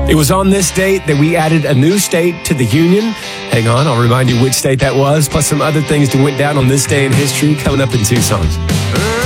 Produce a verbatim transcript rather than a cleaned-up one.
It was on this date that we added a new state to the Union. Hang on, I'll remind you which state that was, plus some other things that went down on this day in history coming up in two songs.